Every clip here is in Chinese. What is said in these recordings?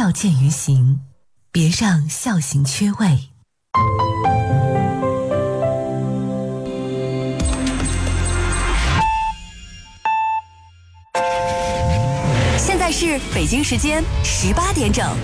笑见于行，别让笑行缺位。现在是北京时间18点整。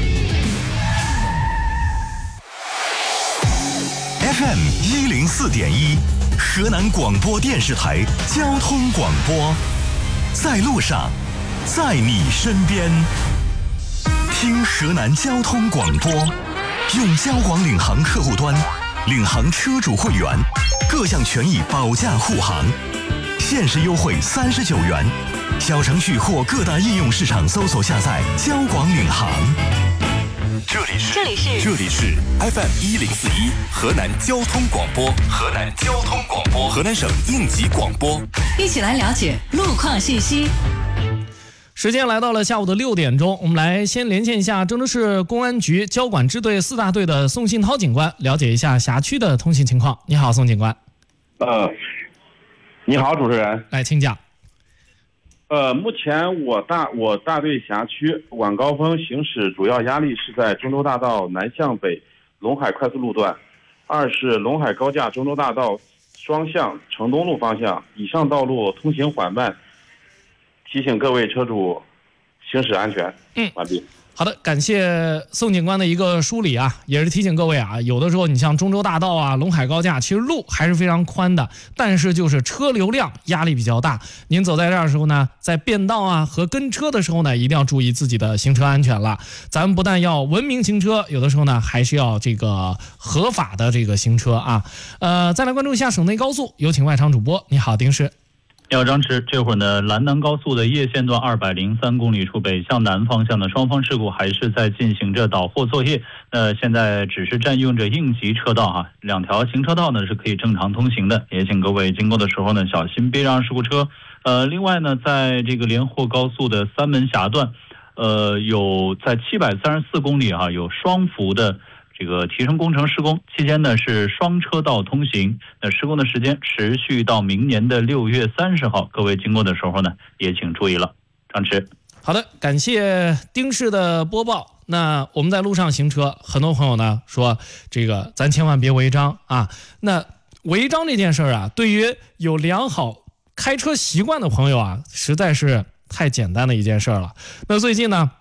FM 104.1，河南广播电视台交通广播，在路上，在你身边。听河南交通广播，用交广领航客户端，领航车主会员，各项权益保价护航，限时优惠39元。小程序或各大应用市场搜索下载交广领航。这里是 FM 104.1河南交通广播，河南省应急广播， 一起来了解路况信息。 时间来到了下午的6点钟，我们来先连线一下郑州市公安局交管支队4大队的宋信涛警官，了解一下辖区的通行情况。你好，宋警官。 你好，主持人。 来，请讲。 目前我大队辖区晚高峰行驶主要压力是在中州大道南向北陇海快速路段，二是陇海高架中州大道双向城东路方向，以上道路通行缓慢，提醒各位车主行驶安全。完毕。 好的，感谢宋警官的一个梳理啊，也是提醒各位啊，有的时候你像中州大道啊、陇海高架，其实路还是非常宽的，但是就是车流量压力比较大。您走在这儿的时候呢，在变道啊和跟车的时候呢，一定要注意自己的行车安全了。咱们不但要文明行车，有的时候呢，还是要这个合法的这个行车啊。再来关注一下省内高速，有请外场主播。你好，丁师。 你好，张弛。这会儿呢，兰南高速的叶县段203公里处北向南方向的双方事故还是在进行着导货作业。现在只是占用着应急车道哈，2条行车道呢是可以正常通行的，也请各位经过的时候呢小心别让事故车。另外呢，在这个连霍高速的三门峡段，有在734公里有双幅的这个提升工程施工期间呢是双车道通行，施工的时间持续到明年的6月30号，各位经过的时候呢也请注意了。张弛。 好的，感谢丁氏的播报。那我们在路上行车，很多朋友呢说这个咱千万别违章啊。那违章这件事啊，对于有良好开车习惯的朋友啊，实在是太简单的一件事了。那最近呢，